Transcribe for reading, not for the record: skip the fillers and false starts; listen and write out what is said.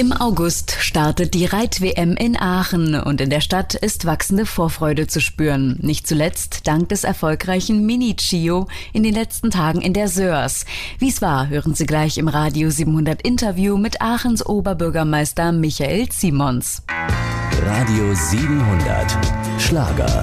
Im August startet die Reit-WM in Aachen und in der Stadt ist wachsende Vorfreude zu spüren. Nicht zuletzt dank des erfolgreichen Mini-Chio in den letzten Tagen in der Sörs. Wie es war, hören Sie gleich im Radio 700 Interview mit Aachens Oberbürgermeister Michael Simons. Radio 700 Schlager.